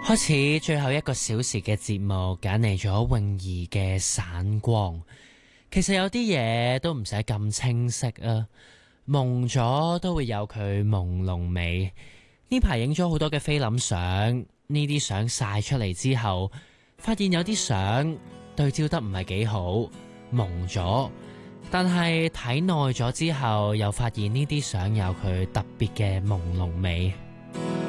開始最後一個小時嘅節目，揀嚟咗泳兒嘅散光。其實有啲嘢都唔使咁清晰啊，蒙咗都會有佢朦朧美。呢排影咗好多嘅菲林相，呢啲相曬出嚟之後，發現有啲相對焦得唔係幾好，蒙咗。但係睇耐咗之後，又發現呢啲相有佢特別嘅朦朧美。